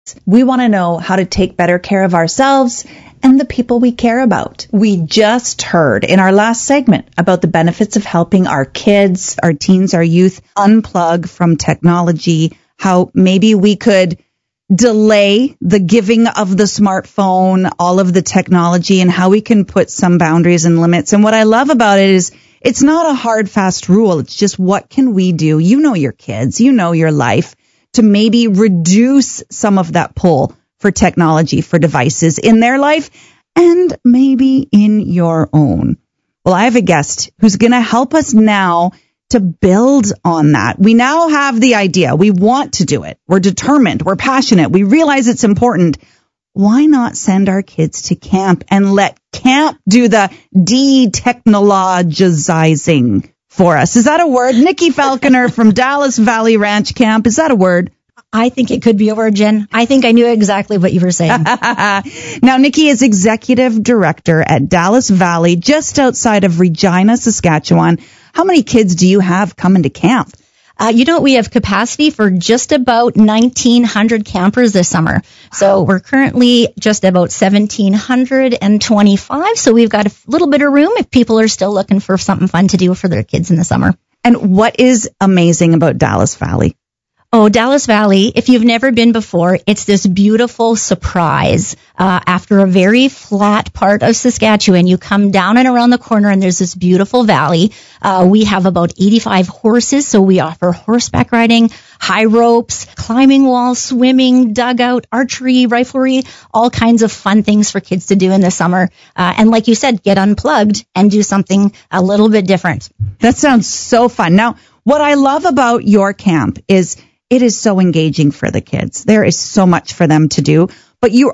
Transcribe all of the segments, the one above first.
We want to know how to take better care of ourselves and the people we care about. We just heard in our last segment about the benefits of helping our kids, our teens, our youth unplug from technology, how maybe we could delay the giving of the smartphone, all of the technology, and how we can put some boundaries and limits. And what I love about it is it's not a hard, fast rule. It's just what can we do? You know your kids, you know your life, to maybe reduce some of that pull for technology, for devices in their life, and maybe in your own. Well, I have a guest who's going to help us now to build on that. We now have the idea. We want to do it. We're determined. We're passionate. We realize it's important. Why not send our kids to camp and let camp do the de-technologizing for us? Is that a word? Nikki Falconer from Dallas Valley Ranch Camp. Is that a word? I think it could be a word, Jen. I think I knew exactly what you were saying. Now, Nikki is executive director at Dallas Valley, just outside of Regina, Saskatchewan. How many kids do you have coming to camp? We have capacity for just about 1,900 campers this summer. So we're currently just about 1,725. So we've got a little bit of room if people are still looking for something fun to do for their kids in the summer. And what is amazing about Dallas Valley? Oh, Dallas Valley, if you've never been before, it's this beautiful surprise. After a very flat part of Saskatchewan, you come down and around the corner and there's this beautiful valley. We have about 85 horses, so we offer horseback riding, high ropes, climbing walls, swimming, dugout, archery, riflery, all kinds of fun things for kids to do in the summer. And like you said, get unplugged and do something a little bit different. That sounds so fun. Now, what I love about your camp is it is so engaging for the kids. There is so much for them to do. But you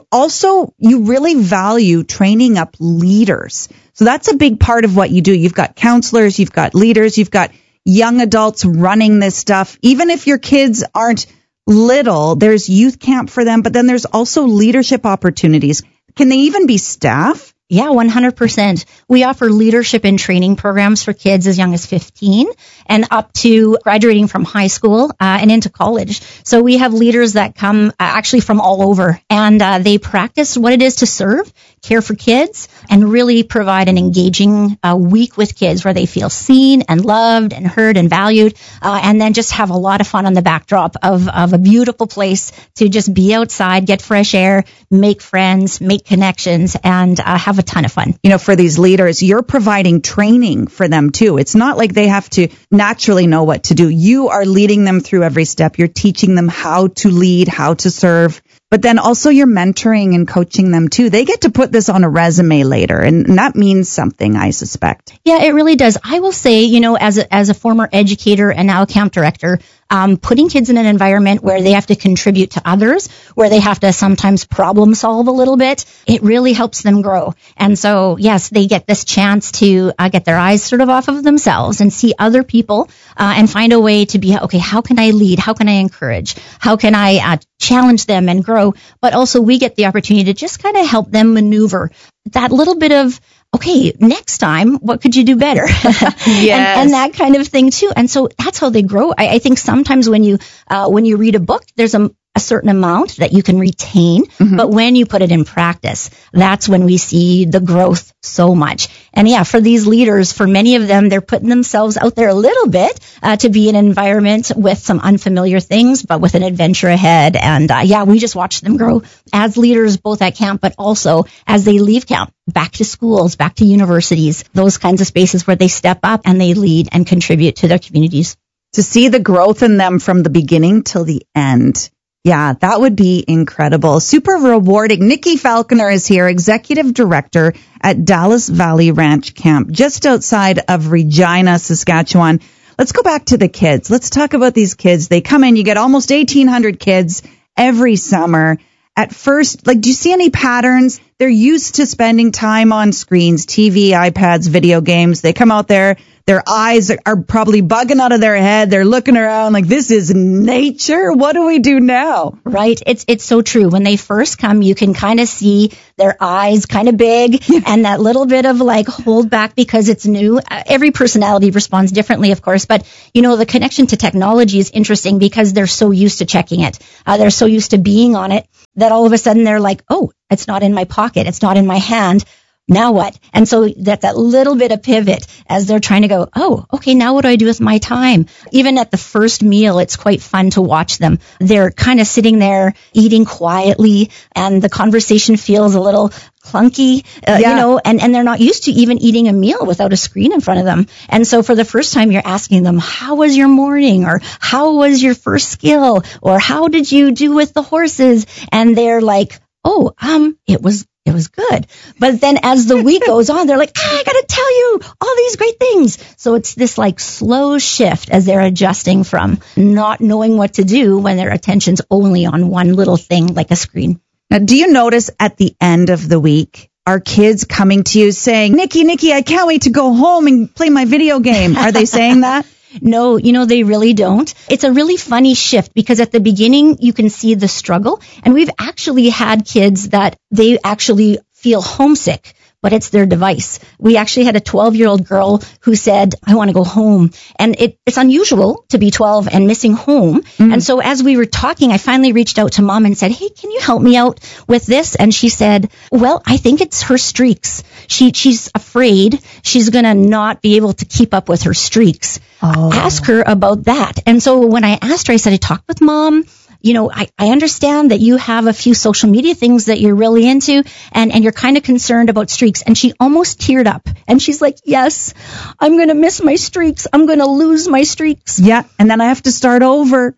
really value training up leaders. So that's a big part of what you do. You've got counselors, you've got leaders, you've got young adults running this stuff. Even if your kids aren't little, there's youth camp for them, but then there's also leadership opportunities. Can they even be staff? Yeah, 100%. We offer leadership and training programs for kids as young as 15 and up to graduating from high school and into college. So we have leaders that come actually from all over, and they practice what it is to serve, care for kids, and really provide an engaging week with kids where they feel seen and loved and heard and valued, and then just have a lot of fun on the backdrop of a beautiful place to just be outside, get fresh air, make friends, make connections, and have a ton of fun. You know, for these leaders, you're providing training for them too. It's not like they have to naturally know what to do. You are leading them through every step. You're teaching them how to lead, how to serve, but then also you're mentoring and coaching them too. They get to put this on a resume later, and that means something, I suspect. Yeah, it really does. I will say, as a former educator and now camp director, putting kids in an environment where they have to contribute to others, where they have to sometimes problem solve a little bit, it really helps them grow. And so, yes, they get this chance to get their eyes sort of off of themselves and see other people and find a way to be, okay, how can I lead? How can I encourage? How can I challenge them and grow? But also we get the opportunity to just kind of help them maneuver that little bit of, okay, next time, what could you do better? Yes. and that kind of thing too. And so that's how they grow. I think sometimes when you read a book, there's a certain amount that you can retain, but when you put it in practice, that's when we see the growth so much. And yeah, for these leaders, for many of them, they're putting themselves out there a little bit to be in an environment with some unfamiliar things, but with an adventure ahead. And we just watch them grow as leaders, both at camp, but also as they leave camp, back to schools, back to universities, those kinds of spaces where they step up and they lead and contribute to their communities. To see the growth in them from the beginning till the end. Yeah, that would be incredible. Super rewarding. Nikki Falconer is here, executive director at Dallas Valley Ranch Camp, just outside of Regina, Saskatchewan. Let's go back to the kids. Let's talk about these kids. They come in, you get almost 1,800 kids every summer. at first, like, do you see any patterns? They're used to spending time on screens, TV, iPads, video games. They come out there. Their eyes are probably bugging out of their head. They're looking around like, this is nature. What do we do now? Right. It's so true. When they first come, you can kind of see their eyes kind of big and that little bit of like hold back because it's new. Every personality responds differently, of course. But, you know, the connection to technology is interesting because they're so used to checking it. They're so used to being on it that all of a sudden they're like, oh, it's not in my pocket. It's not in my hand. Now what? And so that little bit of pivot as they're trying to go, oh, okay, now what do I do with my time? Even at the first meal, it's quite fun to watch them. They're kind of sitting there eating quietly and the conversation feels a little clunky, you know, and they're not used to even eating a meal without a screen in front of them. And so for the first time, you're asking them, how was your morning? Or how was your first skill? Or how did you do with the horses? And they're like, oh, it was good. But then as the week goes on, they're like, I got to tell you all these great things. So it's this like slow shift as they're adjusting from not knowing what to do when their attention's only on one little thing like a screen. Now, do you notice at the end of the week, are kids coming to you saying, Nikki, I can't wait to go home and play my video game? Are they saying that? No, you know, they really don't. It's a really funny shift because at the beginning, you can see the struggle. And we've actually had kids that they actually feel homesick, but it's their device. We actually had a 12-year-old girl who said, I want to go home. And it's unusual to be 12 and missing home. Mm-hmm. And so as we were talking, I finally reached out to mom and said, hey, can you help me out with this? And she said, well, I think it's her streaks. She's afraid she's going to not be able to keep up with her streaks. Oh. Ask her about that. And so when I asked her, I said, I talked with mom. You know, I understand that you have a few social media things that you're really into and you're kind of concerned about streaks. And she almost teared up and she's like, yes, I'm going to miss my streaks. I'm going to lose my streaks. Yeah. And then I have to start over.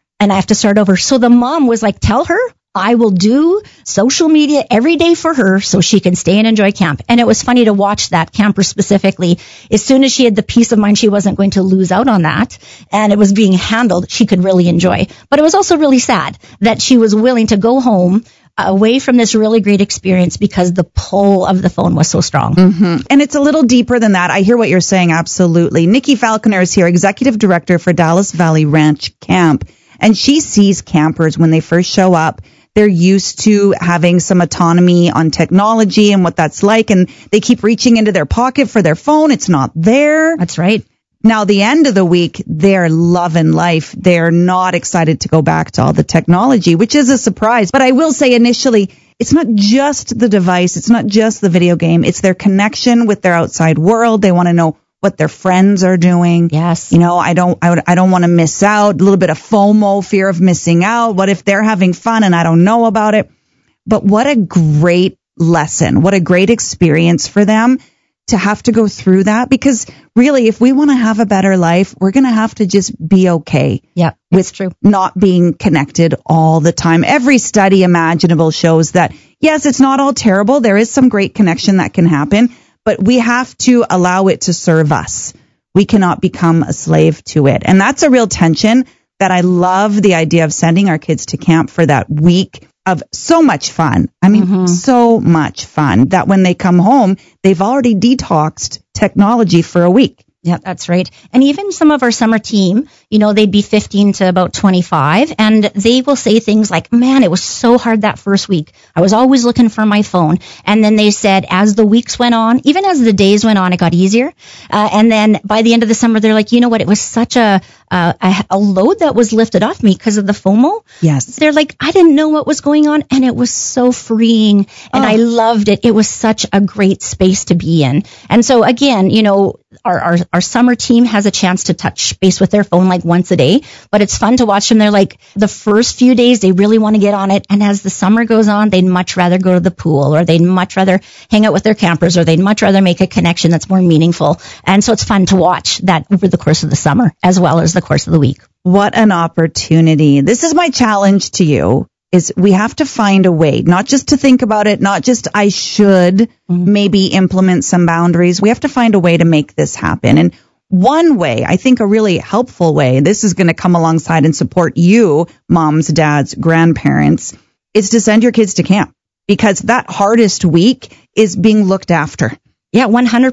So the mom was like, tell her I will do social media every day for her so she can stay and enjoy camp. And it was funny to watch that camper specifically. As soon as she had the peace of mind she wasn't going to lose out on that and it was being handled, she could really enjoy. But it was also really sad that she was willing to go home away from this really great experience because the pull of the phone was so strong. Mm-hmm. And it's a little deeper than that. I hear what you're saying. Absolutely. Nikki Falconer is here, Executive Director for Dallas Valley Ranch Camp. And she sees campers when they first show up. They're used to having some autonomy on technology and what that's like. And they keep reaching into their pocket for their phone. It's not there. That's right. Now, the end of the week, they're loving life. They're not excited to go back to all the technology, which is a surprise. But I will say initially, it's not just the device. It's not just the video game. It's their connection with their outside world. They want to know what their friends are doing. Yes. You know, I don't want to miss out. A little bit of FOMO, fear of missing out. What if they're having fun and I don't know about it? But what a great lesson. What a great experience for them to have to go through that. Because really, if we want to have a better life, we're going to have to just be okay. Yeah, with true. Not being connected all the time. Every study imaginable shows that, yes, it's not all terrible. There is some great connection that can happen. But we have to allow it to serve us. We cannot become a slave to it. And that's a real tension that I love the idea of sending our kids to camp for that week of so much fun. I mean, so much fun that when they come home, they've already detoxed technology for a week. Yeah, that's right. And even some of our summer team, you know, they'd be 15 to about 25, and they will say things like, man, it was so hard that first week. I was always looking for my phone. And then they said, as the weeks went on, even as the days went on, it got easier. And then by the end of the summer, they're like, you know what? It was such a load that was lifted off me because of the FOMO. Yes. They're like, I didn't know what was going on, and it was so freeing, and I loved it. It was such a great space to be in. And so again, you know, our summer team has a chance to touch base with their phone like once a day, but it's fun to watch them. They're like, the first few days, they really want to get on it. And as the summer goes on, they'd much rather go to the pool, or they'd much rather hang out with their campers, or they'd much rather make a connection that's more meaningful. And so it's fun to watch that over the course of the summer as well as the course of the week. What an opportunity. This is my challenge to you. Is we have to find a way, not just to think about it, not just I should maybe implement some boundaries. We have to find a way to make this happen. And one way, I think a really helpful way, this is going to come alongside and support you, moms, dads, grandparents, is to send your kids to camp, because that hardest week is being looked after. Yeah,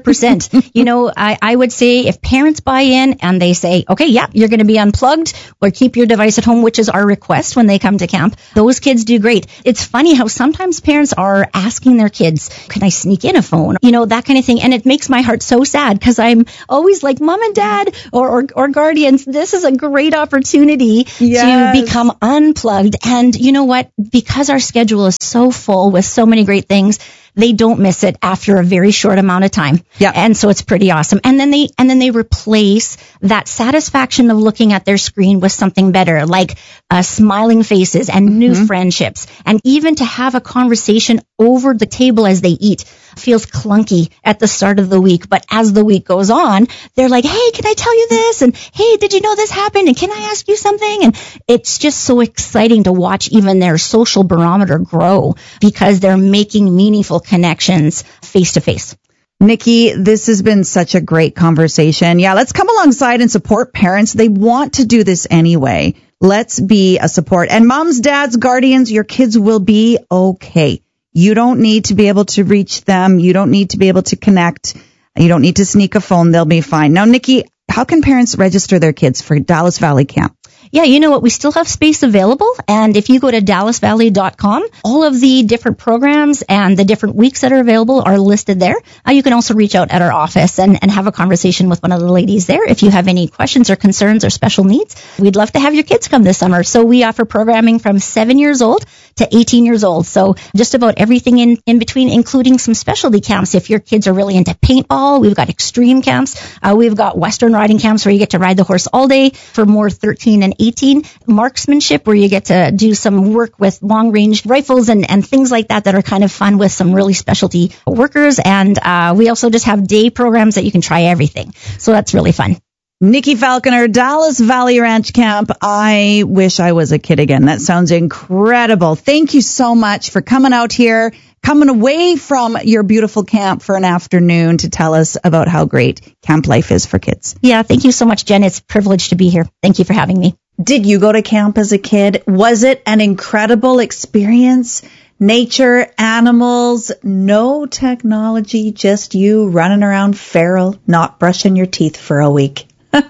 100%. You know, I would say if parents buy in and they say, okay, yeah, you're going to be unplugged or keep your device at home, which is our request when they come to camp, those kids do great. It's funny how sometimes parents are asking their kids, can I sneak in a phone? You know, that kind of thing. And it makes my heart so sad because I'm always like, Mom and Dad or guardians, this is a great opportunity to become unplugged. And you know what? Because our schedule is so full with so many great things, they don't miss it after a very short amount of time. Yeah. And so it's pretty awesome. And then they replace that satisfaction of looking at their screen with something better, like smiling faces and new friendships. And even to have a conversation over the table as they eat feels clunky at the start of the week. But as the week goes on, they're like, hey, can I tell you this? And hey, did you know this happened? And can I ask you something? And it's just so exciting to watch even their social barometer grow because they're making meaningful connections face to face. Nikki, this has been such a great conversation. Yeah, let's come alongside and support parents. They want to do this anyway. Let's be a support. And moms, dads, guardians, your kids will be okay. You don't need to be able to reach them. You don't need to be able to connect. You don't need to sneak a phone. They'll be fine. Now, Nikki, how can parents register their kids for Dallas Valley Camp? Yeah, you know what? We still have space available. And if you go to dallasvalley.com, all of the different programs and the different weeks that are available are listed there. You can also reach out at our office and have a conversation with one of the ladies there. If you have any questions or concerns or special needs, we'd love to have your kids come this summer. So we offer programming from 7 years old to 18 years old. So just about everything in between, including some specialty camps. If your kids are really into paintball, we've got extreme camps. We've got Western riding camps where you get to ride the horse all day for more 13 and 18. Marksmanship, where you get to do some work with long range rifles and things like that are kind of fun with some really specialty workers. And we also just have day programs that you can try everything. So that's really fun. Nikki Falconer, Dallas Valley Ranch Camp. I wish I was a kid again. That sounds incredible. Thank you so much for coming out here, coming away from your beautiful camp for an afternoon to tell us about how great camp life is for kids. Yeah, thank you so much, Jen. It's a privilege to be here. Thank you for having me. Did you go to camp as a kid? Was it an incredible experience? Nature, animals, no technology, just you running around feral, not brushing your teeth for a week.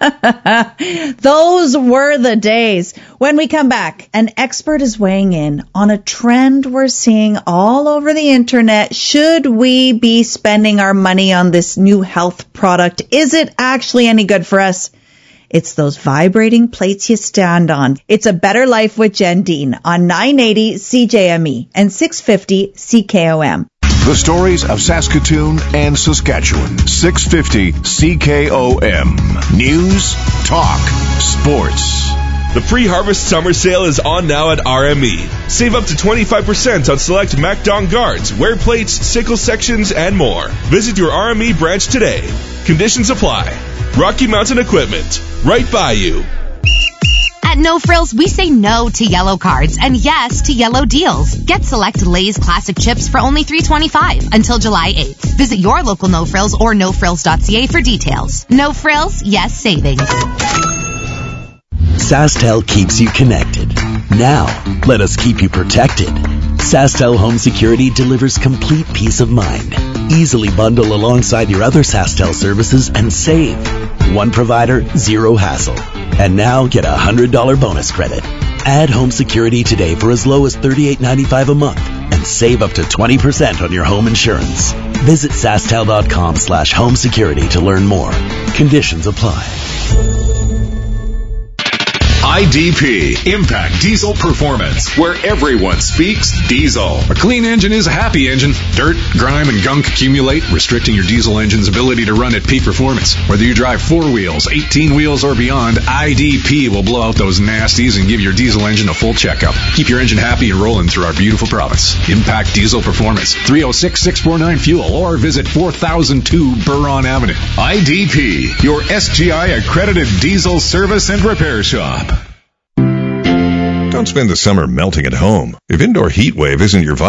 Those were the days. When we come back, an expert is weighing in on a trend we're seeing all over the internet. Should we be spending our money on this new health product? Is it actually any good for us? It's those vibrating plates you stand on. It's A Better Life with Jen Dean on 980 CJME and 650 CKOM. The stories of Saskatoon and Saskatchewan. 650 CKOM. News, talk, sports. The pre-harvest summer sale is on now at RME. Save up to 25% on select MacDon guards, wear plates, sickle sections, and more. Visit your RME branch today. Conditions apply. Rocky Mountain Equipment, right by you. At No Frills, we say no to yellow cards and yes to yellow deals. Get select Lay's classic chips for only $3.25 until July 8th. Visit your local No Frills or nofrills.ca for details. No Frills, yes savings. SaskTel keeps you connected. Now, let us keep you protected. SaskTel Home Security delivers complete peace of mind. Easily bundle alongside your other SaskTel services and save. One provider, zero hassle. And now get a $100 bonus credit. Add home security today for as low as $38.95 a month and save up to 20% on your home insurance. Visit SaskTel.com/home security to learn more. Conditions apply. IDP, Impact Diesel Performance, where everyone speaks diesel. A clean engine is a happy engine. Dirt, grime, and gunk accumulate, restricting your diesel engine's ability to run at peak performance. Whether you drive 4 wheels, 18 wheels, or beyond, IDP will blow out those nasties and give your diesel engine a full checkup. Keep your engine happy and rolling through our beautiful province. Impact Diesel Performance, 306-649-FUEL, or visit 4002 Buron Avenue. IDP, your SGI accredited diesel service and repair shop. Don't spend the summer melting at home. If indoor heat wave isn't your vibe,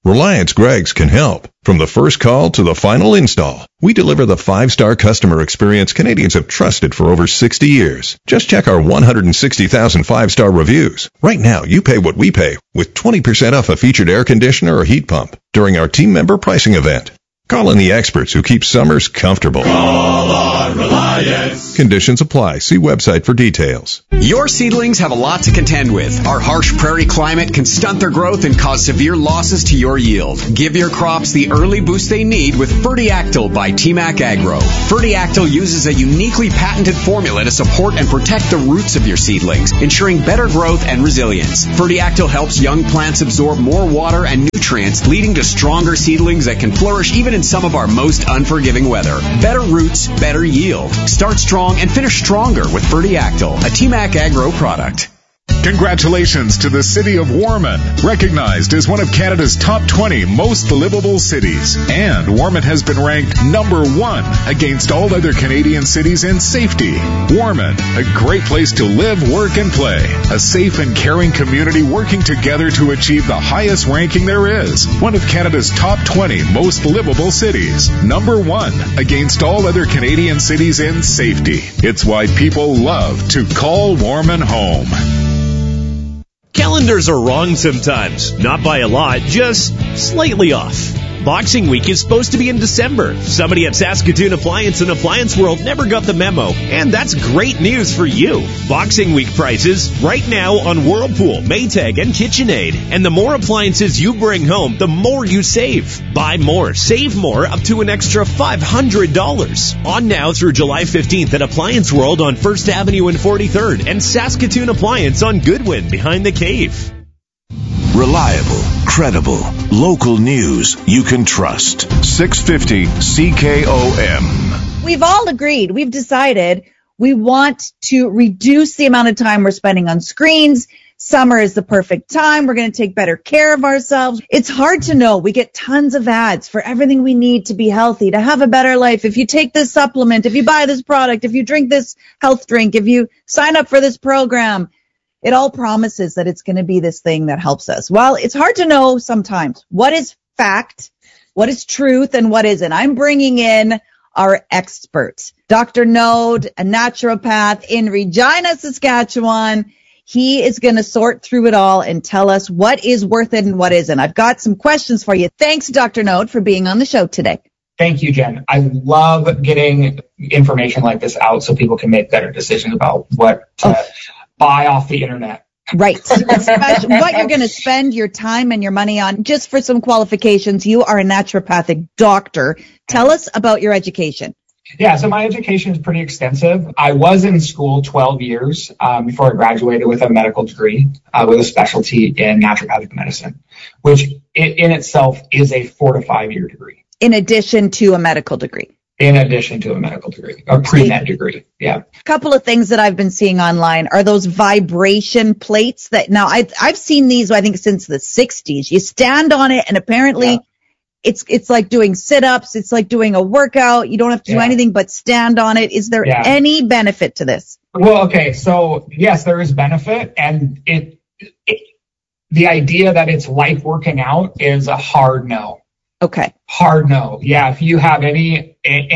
Reliance Greggs can help. From the first call to the final install, we deliver the 5-star customer experience Canadians have trusted for over 60 years. Just check our 160,000 5-star reviews. Right now, you pay what we pay with 20% off a featured air conditioner or heat pump during our team member pricing event. Call in the experts who keep summers comfortable. Call on Reliance. Conditions apply. See website for details. Your seedlings have a lot to contend with. Our harsh prairie climate can stunt their growth and cause severe losses to your yield. Give your crops the early boost they need with Fertiactyl by TMAC Agro. Fertiactyl uses a uniquely patented formula to support and protect the roots of your seedlings, ensuring better growth and resilience. Fertiactyl helps young plants absorb more water and nutrients, leading to stronger seedlings that can flourish even in some of our most unforgiving weather. Better roots, better yield. Start strong and finish stronger with Fertiactyl, a TMAC Agro product. Congratulations to the city of Warman, recognized as one of Canada's top 20 most livable cities. And Warman has been ranked number 1 against all other Canadian cities in safety. Warman, a great place to live, work, and play. A safe and caring community working together to achieve the highest ranking there is. One of Canada's top 20 most livable cities. Number 1 against all other Canadian cities in safety. It's why people love to call Warman home. Calendars are wrong sometimes. Not by a lot, just slightly off. Boxing Week is supposed to be in December. Somebody at Saskatoon Appliance and Appliance World never got the memo, and that's great news for you. Boxing Week prices right now on Whirlpool, Maytag, and KitchenAid. And the more appliances you bring home, the more you save. Buy more, save more, up to an extra $500. On now through July 15th at Appliance World on 1st Avenue and 43rd, and Saskatoon Appliance on Goodwin behind the Cave. Reliable, credible, local news you can trust. 650 CKOM. We've all agreed, we've decided we want to reduce the amount of time we're spending on screens. Summer is the perfect time. We're going to take better care of ourselves. It's hard to know. We get tons of ads for everything we need to be healthy, to have a better life. If you take this supplement, if you buy this product, if you drink this health drink, if you sign up for this program, it all promises that it's going to be this thing that helps us. Well, it's hard to know sometimes what is fact, what is truth, and what isn't. I'm bringing in our expert, Dr. Node, a naturopath in Regina, Saskatchewan. He is going to sort through it all and tell us what is worth it and what isn't. I've got some questions for you. Thanks, Dr. Node, for being on the show today. Thank you, Jen. I love getting information like this out so people can make better decisions about what to buy off the internet. Right. What you're going to spend your time and your money on. Just for some qualifications, you are a naturopathic doctor. Tell us about your education. Yeah, so my education is pretty extensive. I was in school 12 years before I graduated with a medical degree with a specialty in naturopathic medicine, which in itself is a 4 to 5 year degree. In addition to a medical degree. In addition to a medical degree, a pre-med degree, yeah. A couple of things that I've been seeing online are those vibration plates that now I've seen these, I think, since the 60s. You stand on it and apparently it's like doing sit-ups. It's like doing a workout. You don't have to do anything but stand on it. Is there any benefit to this? Well, okay. So yes, there is benefit, and the idea that it's like working out is a hard no. Okay. Hard no. Yeah. If you have any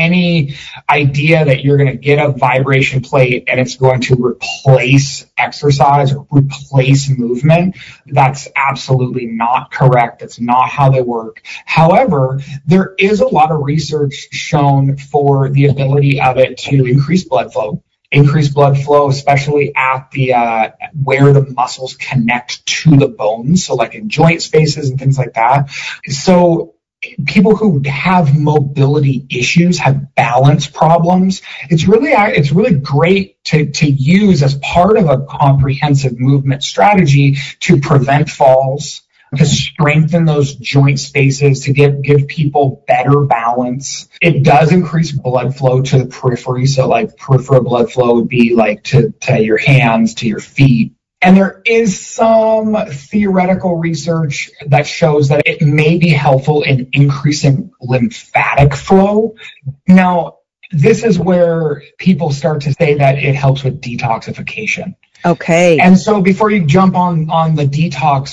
idea that you're going to get a vibration plate and it's going to replace exercise or replace movement, that's absolutely not correct. That's not how they work. However, there is a lot of research shown for the ability of it to increase blood flow. Increase blood flow, especially at the where the muscles connect to the bones, so like in joint spaces and things like that. So people who have mobility issues, have balance problems, it's really great to use as part of a comprehensive movement strategy to prevent falls, to strengthen those joint spaces, to give people better balance. It does increase blood flow to the periphery. So like peripheral blood flow would be like to your hands, to your feet. And there is some theoretical research that shows that it may be helpful in increasing lymphatic flow. Now, this is where people start to say that it helps with detoxification. Okay. And so before you jump on the detox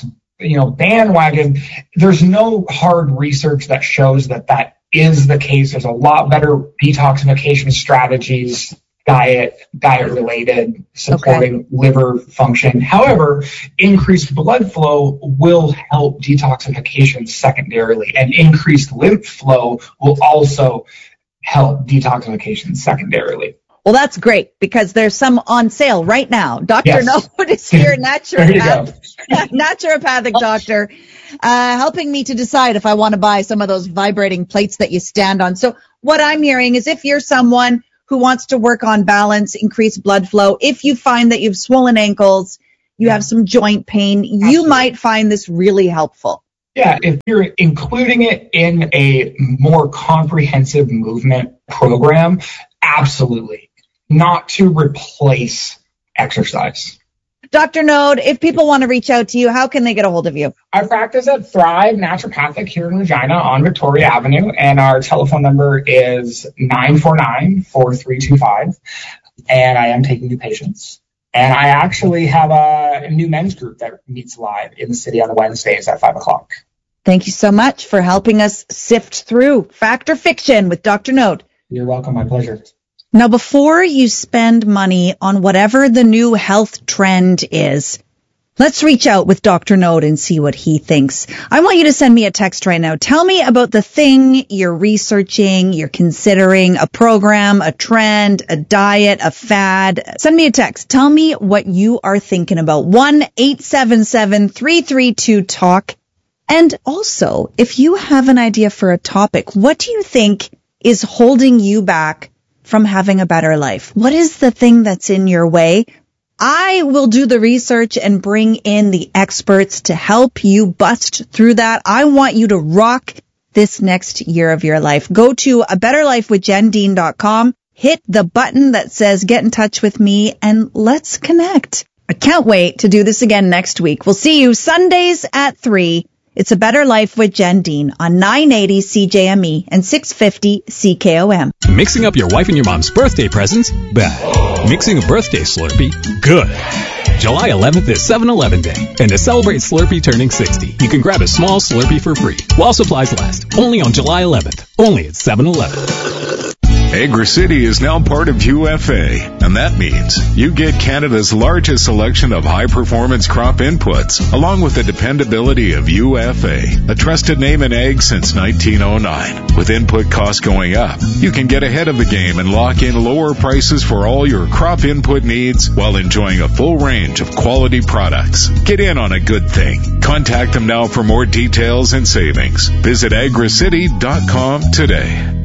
bandwagon. There's no hard research that shows that is the case. There's a lot better detoxification strategies, diet related, supporting liver function. However, increased blood flow will help detoxification secondarily, and increased lymph flow will also help detoxification secondarily. Well, that's great, because there's some on sale right now. Dr. Node is here, naturopathic doctor, helping me to decide if I want to buy some of those vibrating plates that you stand on. So what I'm hearing is, if you're someone who wants to work on balance, increase blood flow, if you find that you've swollen ankles, you have some joint pain, you might find this really helpful. Yeah, if you're including it in a more comprehensive movement program, absolutely. Not to replace exercise. Dr. Node, if people want to reach out to you, how can they get a hold of you? I practice at Thrive Naturopathic here in Regina on Victoria Avenue, and our telephone number is 949-4325, and I am taking new patients. And I actually have a new men's group that meets live in the city on Wednesdays at 5 o'clock. Thank you so much for helping us sift through Fact or Fiction with Dr. Node. You're welcome. My pleasure. Now, before you spend money on whatever the new health trend is, let's reach out with Dr. Node and see what he thinks. I want you to send me a text right now. Tell me about the thing you're researching, you're considering, a program, a trend, a diet, a fad. Send me a text. Tell me what you are thinking about. 1-877-332-TALK. And also, if you have an idea for a topic, what do you think is holding you back from having a better life? What is the thing that's in your way? I will do the research and bring in the experts to help you bust through that. I want you to rock this next year of your life. Go to abetterlifewithjendean.com, hit the button that says get in touch with me, and let's connect. I can't wait to do this again next week. We'll see you Sundays at 3. It's A Better Life with Jen Dean on 980 CJME and 650 CKOM. Mixing up your wife and your mom's birthday presents? Bad. Mixing a birthday Slurpee? Good. July 11th is 7-Eleven Day, and to celebrate Slurpee turning 60, you can grab a small Slurpee for free while supplies last. Only on July 11th. Only at 7-Eleven. AgriCity is now part of UFA, and that means you get Canada's largest selection of high-performance crop inputs, along with the dependability of UFA, a trusted name in ag since 1909. With input costs going up, you can get ahead of the game and lock in lower prices for all your crop input needs while enjoying a full range of quality products. Get in on a good thing. Contact them now for more details and savings. Visit agricity.com today.